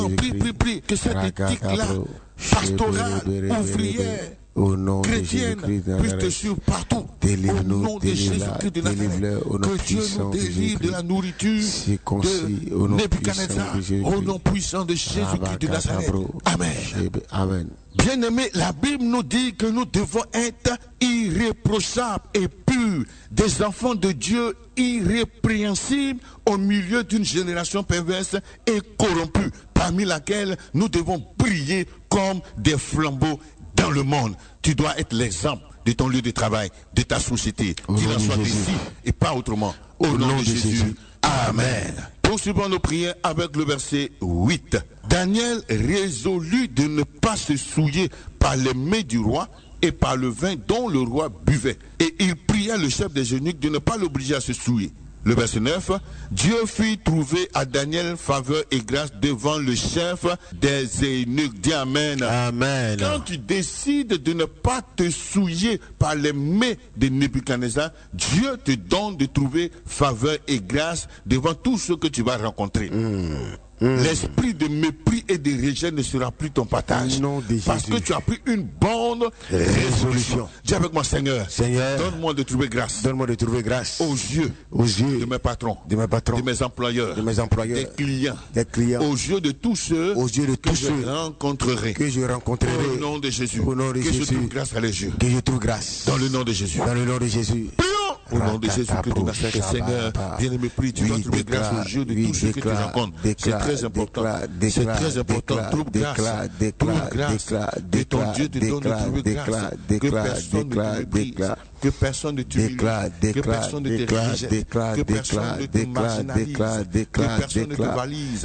Prie que cette éthique-là, pastorale, ouvrière, chrétienne, puisse te suivre partout. Au nom de Jésus-Christ de Nazareth, que Dieu nous délivre de la nourriture de Nebuchadnezzar, au nom puissant de Jésus-Christ de Nazareth. Amen. Bien-aimés, la Bible nous dit que nous devons être irréprochables et purs, des enfants de Dieu irrépréhensibles au milieu d'une génération perverse et corrompue, parmi laquelle nous devons briller comme des flambeaux dans le monde. Tu dois être l'exemple de ton lieu de travail, de ta société, qu'il en soit ici et pas autrement. Au nom de Jésus. Amen. Poursuivons nos prières avec le verset 8. Daniel résolut de ne pas se souiller par les mets du roi et par le vin dont le roi buvait. Et il pria le chef des eunuques de ne pas l'obliger à se souiller. Le verset 9, Dieu fit trouver à Daniel faveur et grâce devant le chef des eunuques. Dis Amen. Amen. Quand tu décides de ne pas te souiller par les mets de Nebuchadnezzar, Dieu te donne de trouver faveur et grâce devant tout ce que tu vas rencontrer. L'esprit de mépris et de rejet ne sera plus ton partage. Parce que tu as pris une bonne résolution. Dis avec moi, Seigneur, donne-moi de trouver grâce. Donne-moi de trouver grâce aux yeux de mes patrons, de mes employeurs, des clients, aux yeux de tous ceux que je rencontrerai. Au nom de Jésus. Que je trouve grâce à les yeux. Dans le nom de Jésus. Prions. Au nom de Jésus-Christ de Nazareth, Seigneur, bien-aimé, prie, tu dois trouver grâce aux yeux de tous ceux que tu rencontres. C'est très important. C'est très important. Trouve grâce. De ton Dieu te donne de trouver grâce. Que personne ne te méprise. Que personne ne t'humilie. Que personne ne te rejette. Que personne ne te marginalise. Que personne ne te valise.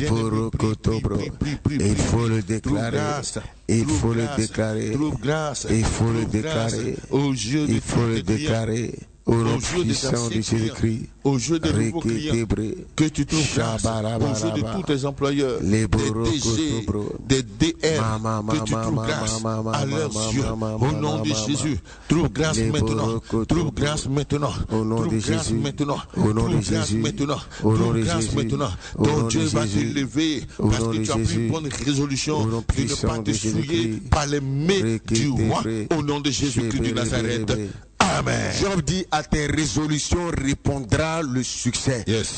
Il faut le déclarer. Il faut le déclarer. Trouve grâce. Il faut le déclarer. Aux yeux de tes clients. Au nom puissant de Jésus-Christ, aux yeux des nouveaux clients, que tu trouves grâce, aux yeux de tous tes employeurs, des DG, des DM, que tu trouves grâce à leurs yeux, au nom de Jésus. Trouve grâce maintenant, trouve grâce maintenant, trouve grâce maintenant, trouve grâce maintenant, trouve grâce maintenant. Ton Dieu va t'élever parce que tu as pris une bonne résolution de ne pas te souiller par les mets du roi, au nom de Jésus-Christ de Nazareth. Amen. Job dit, à tes résolutions répondra le succès. Yes.